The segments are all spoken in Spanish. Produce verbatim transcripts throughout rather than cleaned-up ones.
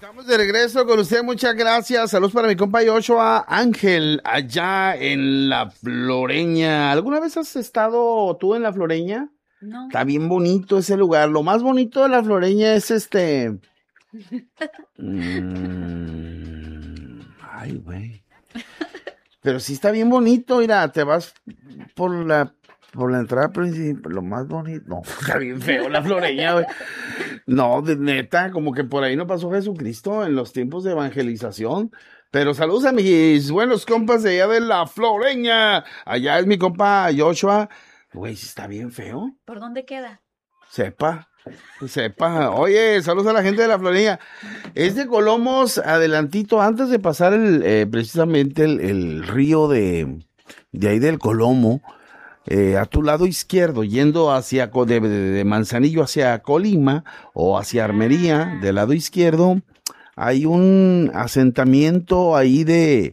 Estamos de regreso con usted, muchas gracias. Saludos para mi compa Joshua Ángel, allá en La Floreña. ¿Alguna vez has estado tú en La Floreña? No. Está bien bonito ese lugar. Lo más bonito de La Floreña es este... Mm... Ay, güey. Pero sí está bien bonito, mira, te vas por la... Por la entrada principal, lo más bonito. No, está bien feo La Floreña, güey. No, de neta, como que por ahí no pasó Jesucristo en los tiempos de evangelización. Pero saludos a mis buenos compas de allá de La Floreña. Allá es mi compa Joshua. Güey, sí está bien feo. ¿Por dónde queda? Sepa, sepa. Oye, saludos a la gente de La Floreña. Es de Colomos, adelantito, antes de pasar el, eh, precisamente el, el río de, de ahí del Colomo. Eh, a tu lado izquierdo, yendo hacia de, de, de Manzanillo hacia Colima o hacia Armería, del lado izquierdo, hay un asentamiento ahí de...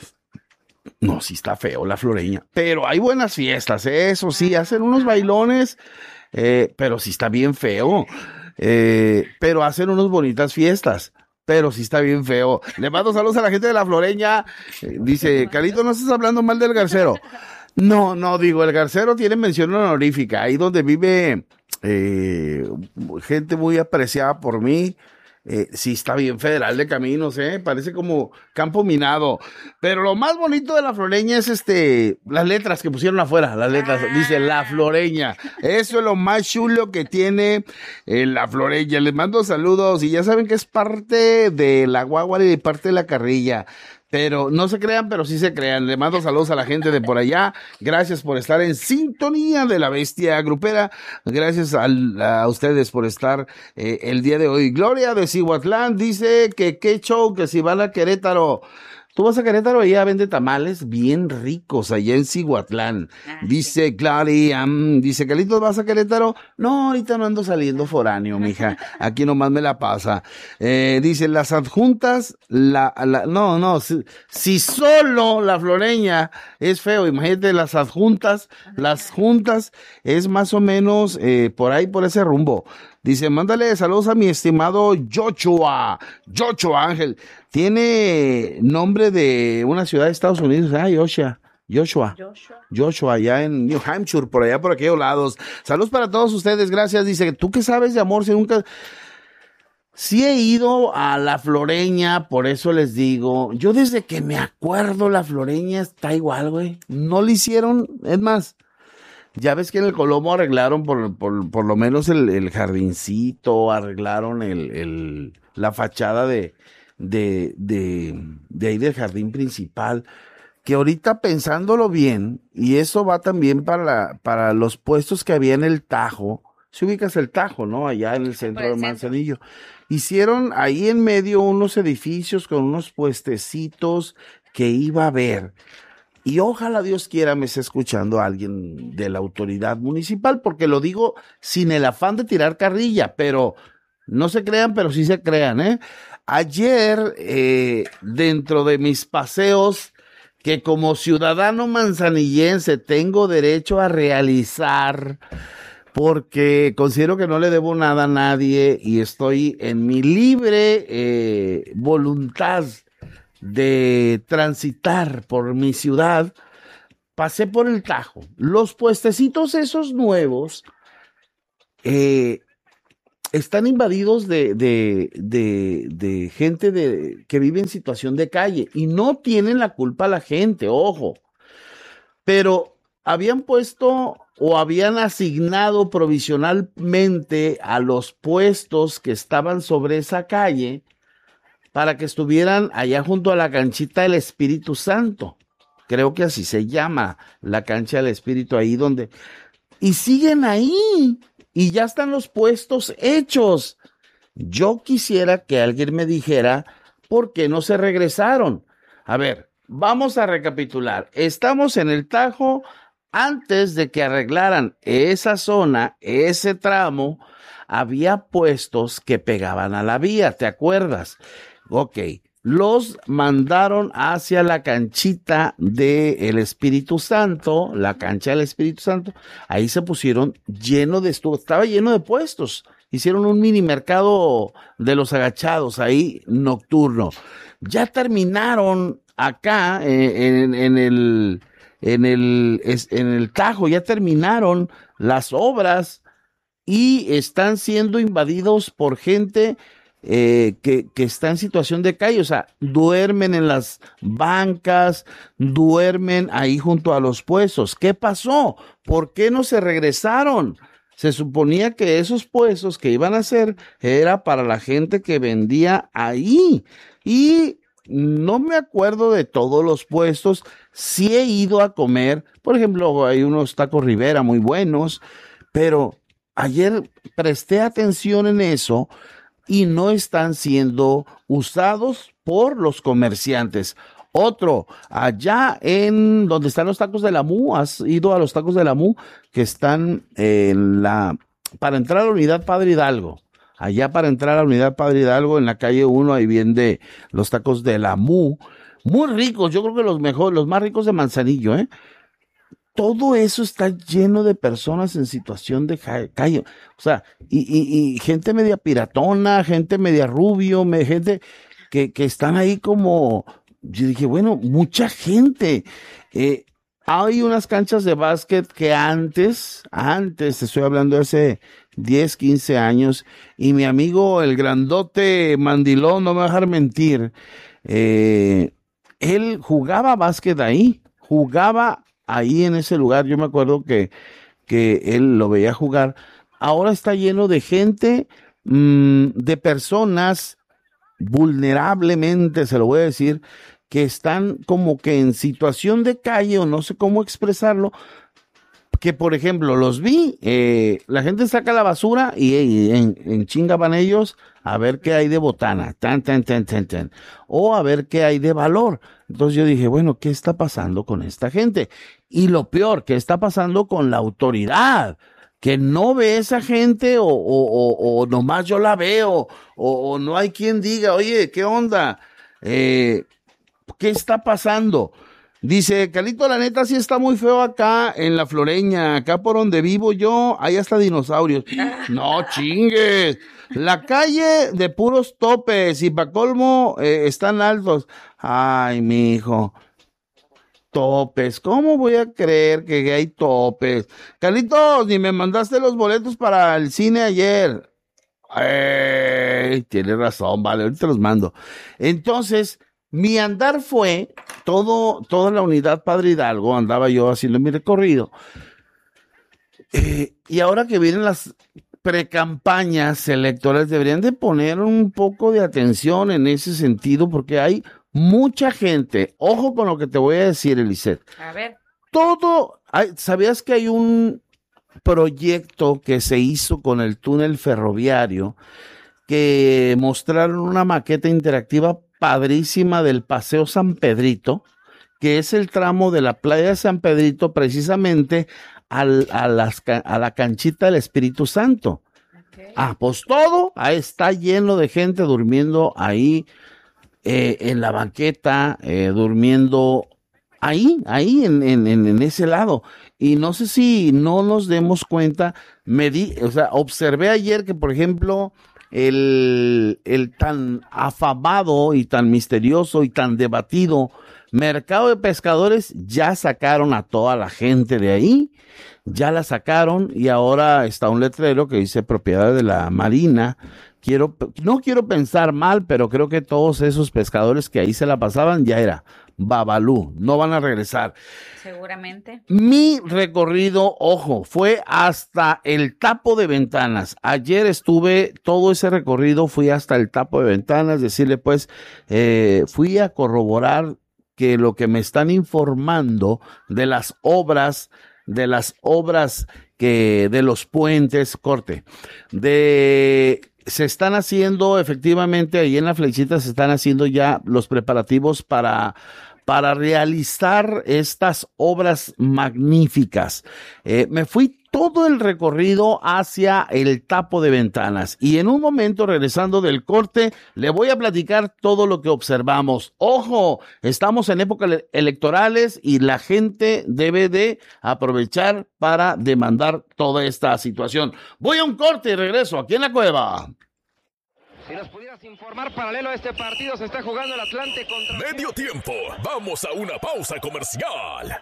No, sí está feo La Floreña, pero hay buenas fiestas, ¿eh? Eso sí, hacen unos bailones, eh, pero sí está bien feo, eh, pero hacen unas bonitas fiestas. Pero sí está bien feo. Le mando saludos a la gente de La Floreña. Eh, dice, Carito, no estás hablando mal del Garcero. No, no, digo, el Garcero tiene mención honorífica, ahí donde vive eh, gente muy apreciada por mí, eh, sí está bien federal de caminos, eh, parece como campo minado, pero lo más bonito de La Floreña es este, las letras que pusieron afuera, las letras, dice La Floreña, eso es lo más chulo que tiene eh, La Floreña. Les mando saludos y ya saben que es parte de la Guagua y parte de la Carrilla. Pero no se crean, pero sí se crean. Le mando saludos a la gente de por allá. Gracias por estar en sintonía de la bestia grupera. Gracias a, a ustedes por estar eh, el día de hoy. Gloria de Cihuatlán dice que qué show, que si van a Querétaro. Tú vas a Querétaro, allá vende tamales bien ricos, allá en Cihuatlán. Ah, dice sí. Clary, um, dice, Carlitos, ¿vas a Querétaro? No, ahorita no ando saliendo foráneo, mija. Aquí nomás me la pasa. Eh, dice, las adjuntas, la, la, no, no, si, si solo La Floreña es feo, imagínate las adjuntas, las juntas, es más o menos eh, por ahí, por ese rumbo. Dice, mándale saludos a mi estimado Joshua, Joshua Ángel. Tiene nombre de una ciudad de Estados Unidos. Ah, Joshua. Joshua. Joshua. Joshua, allá en New Hampshire, por allá, por aquellos lados. Saludos para todos ustedes, gracias. Dice, ¿tú qué sabes de amor si nunca...? Sí he ido a La Floreña, por eso les digo. Yo desde que me acuerdo, La Floreña está igual, güey. No le hicieron, es más... Ya ves que en el Colomo arreglaron por, por, por lo menos el, el jardincito, arreglaron el, el, la fachada de, de, de, de ahí del jardín principal, que ahorita pensándolo bien, y eso va también para, la, para los puestos que había en el Tajo, si ubicas el Tajo, ¿no? Allá en el centro de Manzanillo. Hicieron ahí en medio unos edificios con unos puestecitos que iba a haber. Y ojalá Dios quiera me esté escuchando a alguien de la autoridad municipal, porque lo digo sin el afán de tirar carrilla, pero no se crean, pero sí se crean, ¿eh? Ayer, eh, dentro de mis paseos, que como ciudadano manzanillense tengo derecho a realizar, porque considero que no le debo nada a nadie y estoy en mi libre eh, voluntad de transitar por mi ciudad, pasé por el Tajo. Los puestecitos esos nuevos eh, están invadidos de, de, de, de gente de, que vive en situación de calle y no tienen la culpa la gente, ojo, pero habían puesto o habían asignado provisionalmente a los puestos que estaban sobre esa calle para que estuvieran allá junto a la canchita del Espíritu Santo. Creo que así se llama, la cancha del Espíritu, ahí donde... Y siguen ahí, y ya están los puestos hechos. Yo quisiera que alguien me dijera por qué no se regresaron. A ver, vamos a recapitular. Estamos en el Tajo antes de que arreglaran esa zona, ese tramo, había puestos que pegaban a la vía, ¿te acuerdas? Ok, los mandaron hacia la canchita del Espíritu Santo, la cancha del Espíritu Santo, ahí se pusieron lleno de estuvo, estaba lleno de puestos, hicieron un mini mercado de los agachados ahí nocturno. Ya terminaron acá eh, en, en el en el es, en el Tajo, ya terminaron las obras y están siendo invadidos por gente eh, que, que está en situación de calle, o sea, duermen en las bancas, duermen ahí junto a los puestos. ¿Qué pasó? ¿Por qué no se regresaron? Se suponía que esos puestos que iban a hacer era para la gente que vendía ahí. Y no me acuerdo de todos los puestos. Sí he ido a comer. Por ejemplo, hay unos tacos Rivera muy buenos. Pero ayer presté atención en eso y no están siendo usados por los comerciantes. Otro, allá en donde están los tacos de la Mu, ¿has ido a los tacos de la Mu? Que están en la, para entrar a la unidad Padre Hidalgo, allá para entrar a la unidad Padre Hidalgo en la calle uno, ahí viene los tacos de la Mu, muy ricos, yo creo que los mejores, los más ricos de Manzanillo, ¿eh? Todo eso está lleno de personas en situación de calle, o sea, y, y, y gente media piratona, gente media rubio, me, gente que, que están ahí como... Yo dije, bueno, mucha gente. Eh, hay unas canchas de básquet que antes, antes, estoy hablando de hace diez, quince años, y mi amigo, el grandote mandilón, no me va a dejar mentir, eh, él jugaba básquet ahí, jugaba ahí en ese lugar. Yo me acuerdo que, que él lo veía jugar. Ahora está lleno de gente, mmm, de personas vulnerablemente, se lo voy a decir, que están como que en situación de calle o no sé cómo expresarlo, que por ejemplo los vi, eh, la gente saca la basura y, y en, en chinga van ellos a ver qué hay de botana, tan, tan, tan, tan, tan, o a ver qué hay de valor. Entonces yo dije, bueno, ¿qué está pasando con esta gente? Y lo peor, ¿qué está pasando con la autoridad? Que no ve esa gente o, o, o, o nomás yo la veo o, o no hay quien diga, oye, ¿qué onda? Eh, ¿qué está pasando? Dice, Calito, la neta sí está muy feo acá en la Floreña, acá por donde vivo yo, hay hasta dinosaurios. No chingues, la calle de puros topes y pa' colmo eh, están altos. Ay, mijo. Topes, ¿cómo voy a creer que hay topes? Carlitos, ni me mandaste los boletos para el cine ayer. Ay, tienes razón, vale, ahorita los mando. Entonces, mi andar fue, todo, toda la unidad Padre Hidalgo, andaba yo haciendo mi recorrido. Eh, y ahora que vienen las precampañas electorales, deberían de poner un poco de atención en ese sentido, porque hay mucha gente. Ojo con lo que te voy a decir, Eliseth. A ver. Todo, hay, ¿sabías que hay un proyecto que se hizo con el túnel ferroviario que mostraron una maqueta interactiva padrísima del Paseo San Pedrito, que es el tramo de la playa de San Pedrito precisamente al, a, las, a la canchita del Espíritu Santo? Okay. Ah, pues todo ahí está lleno de gente durmiendo ahí eh, en la banqueta, eh, durmiendo ahí, ahí en, en, en ese lado. Y no sé si no nos demos cuenta, me di, o sea, observé ayer que, por ejemplo, el, el tan afamado y tan misterioso y tan debatido mercado de pescadores ya sacaron a toda la gente de ahí, ya la sacaron y ahora está un letrero que dice propiedad de la Marina. Quiero, no quiero pensar mal, pero creo que todos esos pescadores que ahí se la pasaban ya era Babalú, no van a regresar. Seguramente. Mi recorrido, ojo, fue hasta el Tapo de Ventanas. Ayer estuve todo ese recorrido, fui hasta el Tapo de Ventanas, decirle pues, eh, fui a corroborar que lo que me están informando de las obras, de las obras que, de los puentes, corte, de... Se están haciendo, efectivamente, ahí en la flechita se están haciendo ya los preparativos para, para realizar estas obras magníficas. Eh, me fui todo el recorrido hacia el tapo de ventanas. Y en un momento, regresando del corte, le voy a platicar todo lo que observamos. ¡Ojo! Estamos en épocas electorales y la gente debe de aprovechar para demandar toda esta situación. Voy a un corte y regreso aquí en La Cueva. Si nos pudieras informar, paralelo a este partido se está jugando el Atlante contra... Medio tiempo. Vamos a una pausa comercial.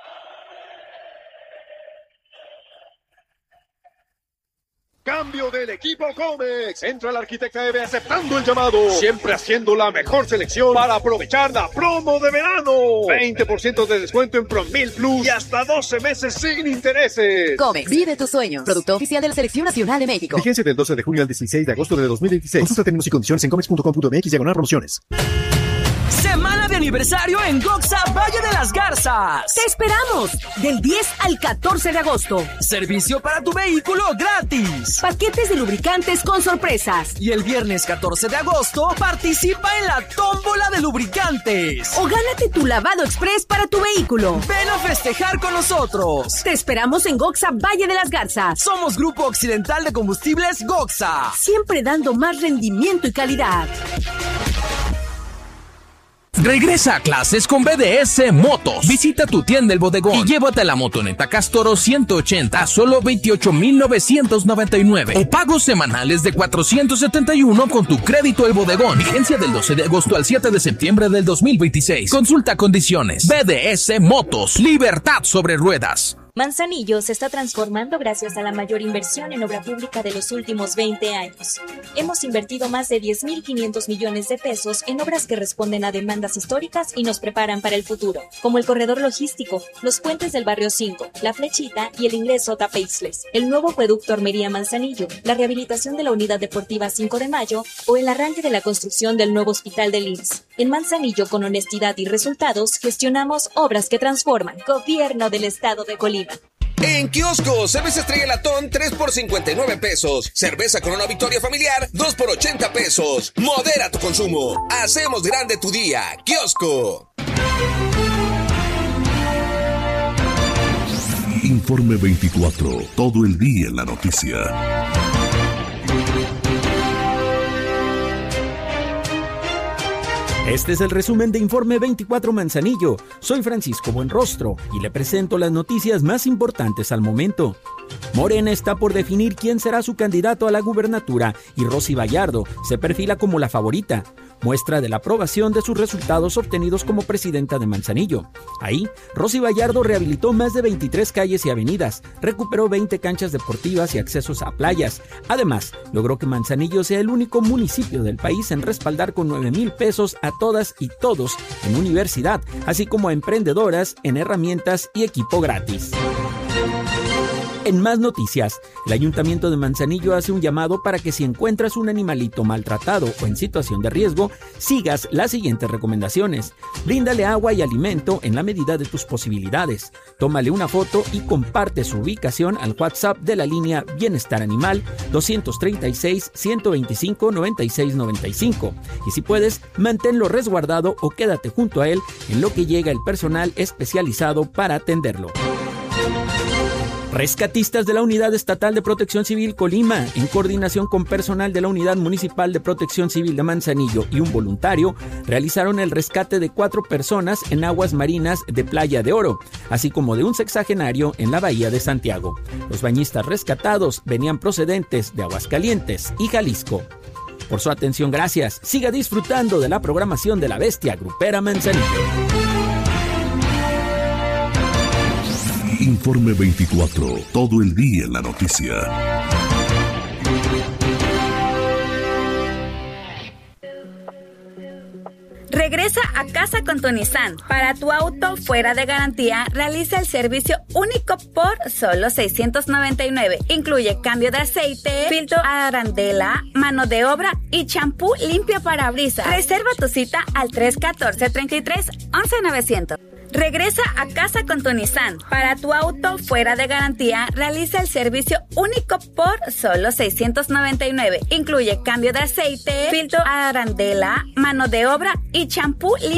Cambio del equipo Comex. Entra el Arquitecta E B aceptando el llamado. Siempre haciendo la mejor selección para aprovechar la promo de verano. veinte por ciento de descuento en Promil Plus y hasta doce meses sin intereses. Comex, vive tus sueños. Producto oficial de la Selección Nacional de México. Vigencia del doce de junio al dieciséis de agosto de dos mil veintiséis. Consulta términos y condiciones en comex punto com punto m x diagonal promociones. Semana de aniversario en Goxa Valle de las Garzas. ¡Te esperamos! Del diez al catorce de agosto. Servicio para tu vehículo gratis. Paquetes de lubricantes con sorpresas. Y el viernes catorce de agosto participa en la tómbola de lubricantes. O gánate tu lavado express para tu vehículo. Ven a festejar con nosotros. Te esperamos en Goxa Valle de las Garzas. Somos Grupo Occidental de Combustibles Goxa. Siempre dando más rendimiento y calidad. Regresa a clases con B D S Motos. Visita tu tienda El Bodegón y llévate la motoneta Castoro ciento ochenta a solo veintiocho mil novecientos noventa y nueve o pagos semanales de cuatrocientos setenta y uno con tu crédito El Bodegón. Vigencia del doce de agosto al siete de septiembre del dos mil veintiséis. Consulta condiciones. B D S Motos. Libertad sobre ruedas. Manzanillo se está transformando gracias a la mayor inversión en obra pública de los últimos veinte años. Hemos invertido más de diez mil quinientos millones de pesos en obras que responden a demandas históricas y nos preparan para el futuro, como el corredor logístico, los puentes del barrio cinco, la Flechita y el ingreso Tapeisles, el nuevo acueducto Armería Manzanillo, la rehabilitación de la unidad deportiva cinco de mayo o el arranque de la construcción del nuevo hospital del I M S S. En Manzanillo, con honestidad y resultados, gestionamos obras que transforman. Gobierno del Estado de Colima. En kiosco, cerveza Estrella Latón tres por cincuenta y nueve pesos. Cerveza Corona Victoria Familiar dos por ochenta pesos. Modera tu consumo. Hacemos grande tu día. Kiosco. Informe veinticuatro. Todo el día en la noticia. Este es el resumen de Informe veinticuatro Manzanillo. Soy Francisco Buenrostro y le presento las noticias más importantes al momento. Morena está por definir quién será su candidato a la gubernatura y Rosy Vallardo se perfila como la favorita, muestra de la aprobación de sus resultados obtenidos como presidenta de Manzanillo. Ahí, Rosy Vallardo rehabilitó más de veintitrés calles y avenidas, recuperó veinte canchas deportivas y accesos a playas. Además, logró que Manzanillo sea el único municipio del país en respaldar con nueve mil pesos a todas y todos en universidad, así como a emprendedoras en herramientas y equipo gratis. En más noticias, el Ayuntamiento de Manzanillo hace un llamado para que si encuentras un animalito maltratado o en situación de riesgo, sigas las siguientes recomendaciones. Bríndale agua y alimento en la medida de tus posibilidades. Tómale una foto y comparte su ubicación al WhatsApp de la línea Bienestar Animal dos treinta y seis, ciento veinticinco, noventa y seis noventa y cinco. Y si puedes, manténlo resguardado o quédate junto a él en lo que llega el personal especializado para atenderlo. Rescatistas de la Unidad Estatal de Protección Civil Colima, en coordinación con personal de la Unidad Municipal de Protección Civil de Manzanillo y un voluntario, realizaron el rescate de cuatro personas en aguas marinas de Playa de Oro, así como de un sexagenario en la Bahía de Santiago. Los bañistas rescatados venían procedentes de Aguascalientes y Jalisco. Por su atención, gracias. Siga disfrutando de la programación de la Bestia Grupera Manzanillo. Informe veinticuatro. Todo el día en la noticia. Regresa a casa con tu Nissan. Para tu auto fuera de garantía, realiza el servicio único por solo seiscientos noventa y nueve. Incluye cambio de aceite, filtro a arandela, mano de obra y champú limpio parabrisas. Reserva tu cita al tres uno cuatro, tres tres, once novecientos. Regresa a casa con tu Nissan. Para tu auto fuera de garantía, realiza el servicio único por solo seiscientos noventa y nueve. Incluye cambio de aceite, filtro a arandela, mano de obra y champú limpio.